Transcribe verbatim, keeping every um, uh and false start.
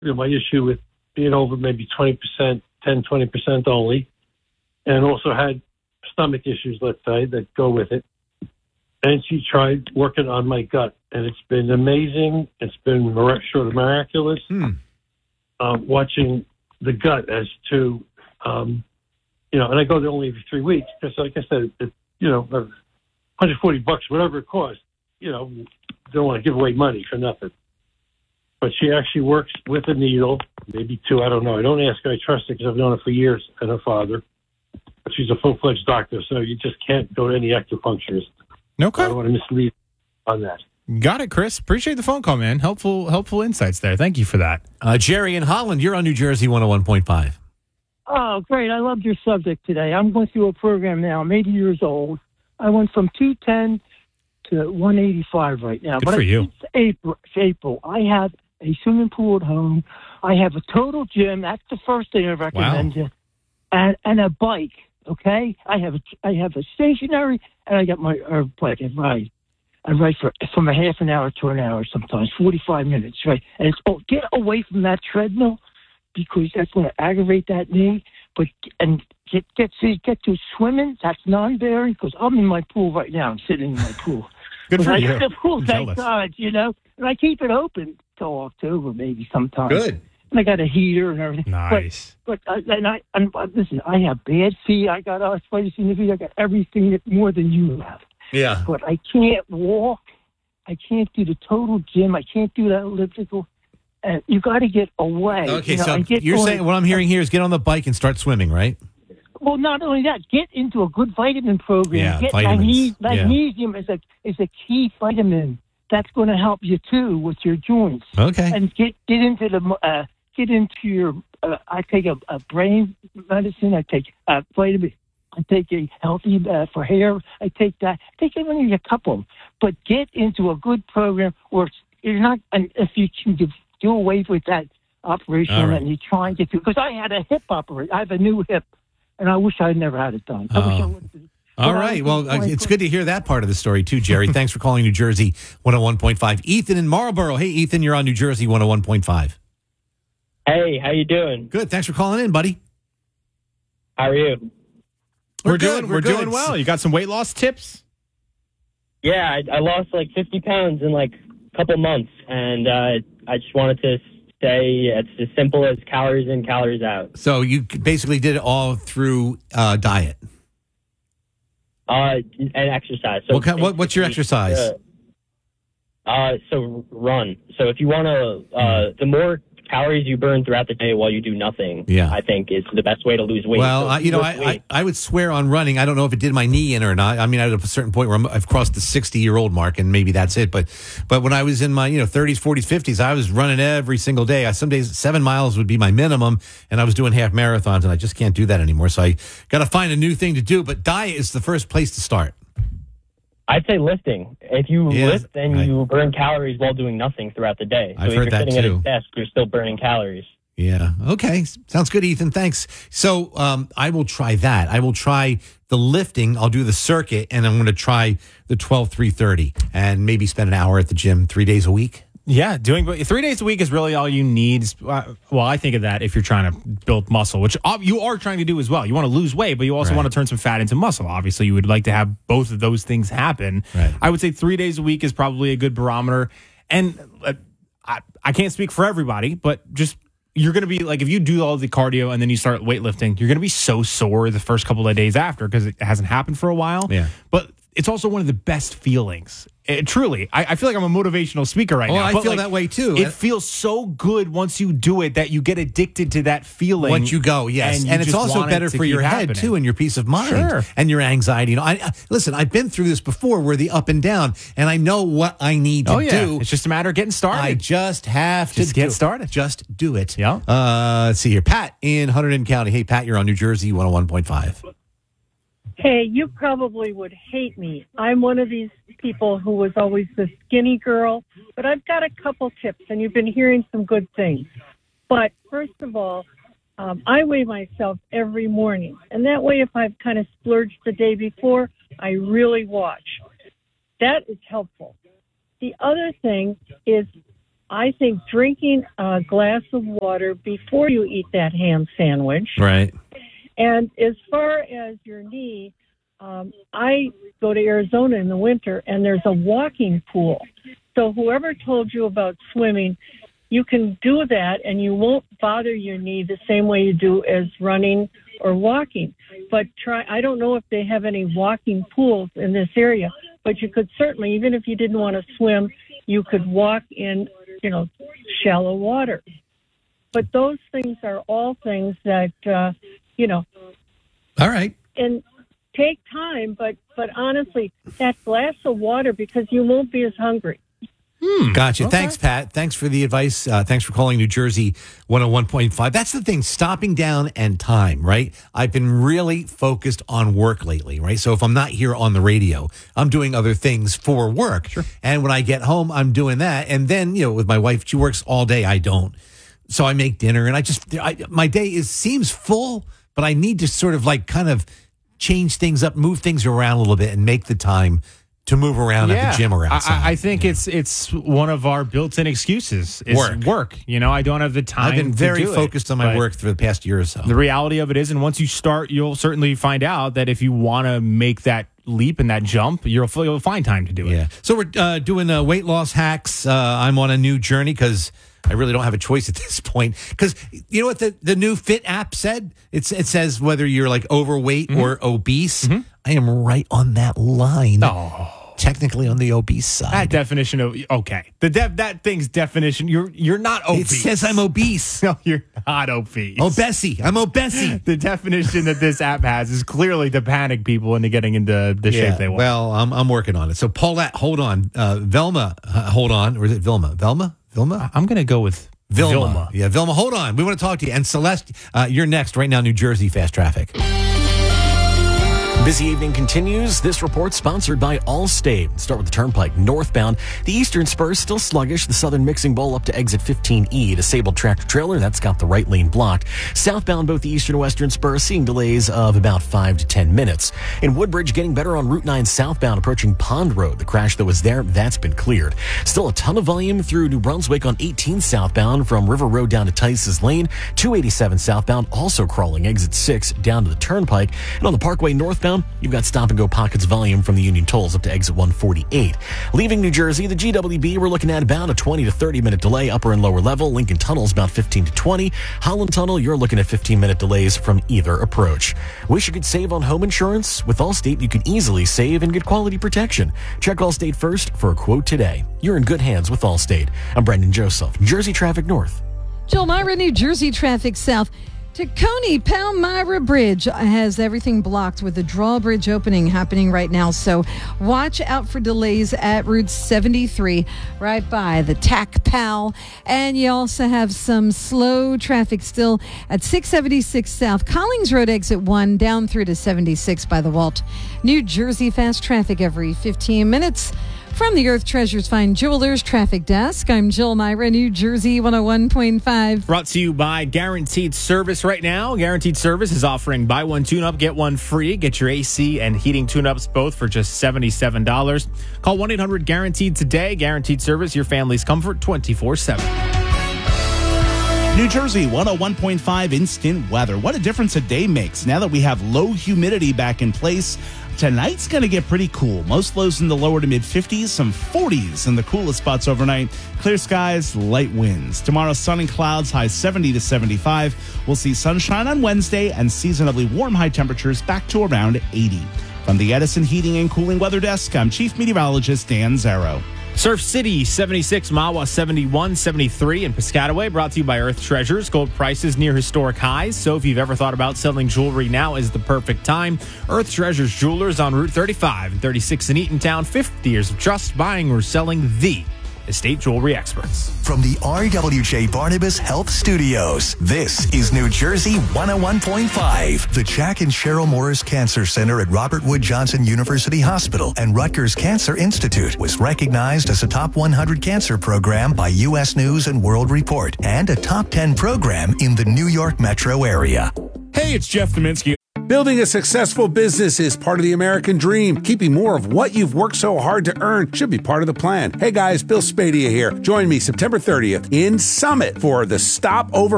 you know, my issue with being over maybe twenty percent, ten, twenty percent only, and also had stomach issues, let's say, that go with it. And she tried working on my gut, and it's been amazing. It's been mir- sort of miraculous. Hmm. Uh, watching the gut as to, um, you know, and I go there only every three weeks because, like I said, it, you know, one hundred forty bucks, whatever it costs, you know, don't want to give away money for nothing. But she actually works with a needle, maybe two, I don't know. I don't ask her. I trust her because I've known her for years and her father. But she's a full-fledged doctor, so you just can't go to any acupuncturist. Okay. I don't want to mislead on that. Got it, Chris. Appreciate the phone call, man. Helpful helpful insights there. Thank you for that. Uh, Jerry in Holland, you're on New Jersey one oh one point five. Oh, great. I loved your subject today. I'm going through a program now. I'm eighty years old. I went from two ten to one eighty-five right now. Good but for I, you. It's April, it's April. I have a swimming pool at home. I have a total gym. That's the first thing I recommend. Wow. You. And, and a bike, okay? I have a, I have a stationary, and I got my uh, bike. I ride. I ride for from a half an hour to an hour sometimes, forty-five minutes, right? And it's, oh, get away from that treadmill because that's going to aggravate that knee. But and get get to get to swimming. That's non-bearing because I'm in my pool right now. I'm sitting in my pool. Good for I, you. The pool, I'm thank jealous. God, you know. And I keep it open till October, maybe sometimes. Good. And I got a heater and everything. Nice. But, but uh, and I and uh, listen, I have bad feet. I got arthritis in the feet. I got everything that more than you have. Yeah. But I can't walk. I can't do the total gym. I can't do that elliptical. And you got to get away. Okay, you know, so and get you're on- saying what I'm hearing here is get on the bike and start swimming, right? Well, not only that, get into a good vitamin program. Yeah, get vitamins. magne- Yeah. magnesium is a is a key vitamin. That's going to help you too with your joints. Okay. And get get into the uh, get into your. Uh, I take a, a brain medicine. I take a vitamin. I take a healthy uh, for hair. I take that. Take only a couple, but get into a good program where it's, you're not. And if you can do, do away with that operation All right. and you try and get to, because I had a hip operation. I have a new hip, and I wish I had never had it done. I wish I Oh. would. All right. Well, uh, it's good to hear that part of the story, too, Jerry. Thanks for calling New Jersey one oh one point five. Ethan in Marlboro. Hey, Ethan, you're on New Jersey one oh one point five. Hey, how you doing? Good. Thanks for calling in, buddy. How are you? We're, We're good, doing we're, we're good. doing well. You got some weight loss tips? Yeah, I, I lost like fifty pounds in like a couple months, and uh, I just wanted to say it's as simple as calories in, calories out. So you basically did it all through uh, diet. Uh, and exercise. So What kind- what- what's your exercise? Uh, uh, so run. So if you want to, uh, the more calories you burn throughout the day while you do nothing, Yeah. I think is the best way to lose weight. Well, So I, you know, lift I, I, weight. I would swear on running. I don't know if it did my knee in or not. I mean, at a certain point where I'm, I've crossed the sixty-year-old mark, and maybe that's it. But but when I was in my, you know, thirties, forties, fifties, I was running every single day. I, some days, seven miles would be my minimum, and I was doing half marathons, and I just can't do that anymore. So I got to find a new thing to do. But diet is the first place to start. I'd say lifting. If you Yeah, lift, then right. you burn calories while doing nothing throughout the day. So I've if heard you're that sitting too. at a desk, you're still burning calories. Yeah. Okay. Sounds good, Ethan. Thanks. So um, I will try that. I will try the lifting. I'll do the circuit, and I'm going to try the twelve three thirty, and maybe spend an hour at the gym three days a week. Yeah, doing three days a week is really all you need. Uh, Well, I think of that if you're trying to build muscle, which uh, you are trying to do as well. You want to lose weight, but you also Right. want to turn some fat into muscle. Obviously, you would like to have both of those things happen. Right. I would say three days a week is probably a good barometer. And uh, I, I can't speak for everybody, but just you're going to be like, if you do all the cardio and then you start weightlifting, you're going to be so sore the first couple of days after because it hasn't happened for a while. Yeah. But it's also one of the best feelings. It, truly, I, I feel like I'm a motivational speaker right Oh, now. I but, feel like, that way, too. It feels so good once you do it that you get addicted to that feeling. Once you go, yes, and, and, you it's just also want it better to for keep your head happening. too, and your peace of mind, Sure. and your anxiety. You know, I, I listen. I've been through this before, where the up and down, and I know what I need to Oh yeah, do. it's just a matter of getting started. I just have Just to get do- started. Just do it. Yeah. Uh, let's see here, Pat in Hunterdon County. Hey, Pat, you're on New Jersey one oh one point five. Hey, you probably would hate me. I'm one of these people who was always the skinny girl, but I've got a couple tips, and you've been hearing some good things. But first of all, um, I weigh myself every morning, and that way if I've kind of splurged the day before, I really watch. That is helpful. The other thing is I think drinking a glass of water before you eat that ham sandwich. Right. And as far as your knee, um, I go to Arizona in the winter, and there's a walking pool. So whoever told you about swimming, you can do that, and you won't bother your knee the same way you do as running or walking. But try. I don't know if they have any walking pools in this area, but you could certainly, even if you didn't want to swim, you could walk in, you know, shallow water. But those things are all things that, uh, you know. All right. And take time, but, but honestly, that glass of water, because you won't be as hungry. Hmm. Gotcha. Okay. Thanks, Pat. Thanks for the advice. Uh, thanks for calling New Jersey one oh one point five. That's the thing, stopping down and time, right? I've been really focused on work lately, right? So if I'm not here on the radio, I'm doing other things for work. Sure. And when I get home, I'm doing that. And then, you know, with my wife, she works all day. I don't. So I make dinner, and I just, I, my day is seems full, but I need to sort of like kind of change things up, move things around a little bit, and make the time to move around at the gym or outside. I, I think yeah. it's it's one of our built-in excuses is work. work. You know, I don't have the time. I've been very to do focused it, on my work for the past year or so. The reality of it is, and once you start, you'll certainly find out that if you want to make that leap and that jump, you'll, you'll find time to do it. Yeah. So we're uh, doing uh, weight loss hacks. Uh, I'm on a new journey because I really don't have a choice at this point. Because you know what the, the new Fit app said? It's, it says whether you're like overweight mm-hmm. or obese. Mm-hmm. I am right on that line. Oh. Technically on the obese side. That definition of okay, the de- that thing's definition. You're you're not obese. It says I'm obese. No, you're not obese. Obesity. I'm obesity. The definition that this app has is clearly to panic people into getting into the yeah, shape they want. Well, I'm I'm working on it. So Paulette, hold on. Uh, Velma, uh, hold on. Or is it Vilma? Velma? Vilma? I'm going to go with Vilma. Vilma. Yeah, Vilma. Hold on. We want to talk to you. And Celeste, uh, you're next right now. New Jersey Fast Traffic. Busy evening continues. This report sponsored by Allstate. Start with the Turnpike northbound. The eastern spur still sluggish. The southern mixing bowl up to exit fifteen E. Disabled tractor trailer that's got the right lane blocked. Southbound both the eastern and western spur seeing delays of about five to ten minutes. In Woodbridge, getting better on Route nine southbound approaching Pond Road. The crash that was there, that's been cleared. Still a ton of volume through New Brunswick on eighteen southbound from River Road down to Tice's Lane. two eighty-seven southbound also crawling exit six down to the Turnpike. And on the Parkway northbound, you've got stop-and-go pockets volume from the Union Tolls up to exit one forty-eight. Leaving New Jersey, the G W B, we're looking at about a twenty to thirty minute delay, upper and lower level. Lincoln Tunnel's about fifteen to twenty. Holland Tunnel, you're looking at fifteen minute delays from either approach. Wish you could save on home insurance? With Allstate, you can easily save and get quality protection. Check Allstate first for a quote today. You're in good hands with Allstate. I'm Brendan Joseph, New Jersey Traffic North. Jill Myra, New Jersey Traffic South. Tacony Palmyra Bridge has everything blocked with the drawbridge opening happening right now. So watch out for delays at Route seventy-three right by the T A C Pal. And you also have some slow traffic still at six seventy-six South Collings Road exit one down through to seventy-six by the Walt. New Jersey fast traffic every fifteen minutes. From the Earth Treasures Fine Jewelers Traffic Desk, I'm Jill Myra, New Jersey one oh one point five. Brought to you by Guaranteed Service right now. Guaranteed Service is offering buy one tune-up, get one free. Get your A C and heating tune-ups both for just seventy-seven dollars. Call one eight hundred guaranteed today. Guaranteed Service, your family's comfort twenty-four seven. New Jersey one oh one point five instant weather. What a difference a day makes now that we have low humidity back in place. Tonight's going to get pretty cool. Most lows in the lower to mid fifties, some forties in the coolest spots overnight. Clear skies, light winds. Tomorrow, sun and clouds, high seventy to seventy-five. We'll see sunshine on Wednesday and seasonably warm high temperatures back to around eighty. From the Edison Heating and Cooling Weather Desk, I'm Chief Meteorologist Dan Zarrow. Surf City, seventy-six, Mahwah, seventy-one, seventy-three, and Piscataway, brought to you by Earth Treasures. Gold prices near historic highs, so if you've ever thought about selling jewelry, now is the perfect time. Earth Treasures Jewelers on Route thirty-five and thirty-six in Eatontown. fifty years of trust, buying or selling the estate jewelry experts. From the R W J Barnabas Health Studios, this is New Jersey one oh one point five. The Jack and Cheryl Morris Cancer Center at Robert Wood Johnson University Hospital and Rutgers Cancer Institute was recognized as a top one hundred cancer program by U S News and World Report and a top ten program in the New York metro area. Hey, it's Jeff Dominski. Building a successful business is part of the American dream. Keeping more of what you've worked so hard to earn should be part of the plan. Hey guys, Bill Spadea here. Join me September thirtieth in Summit for the Stop Over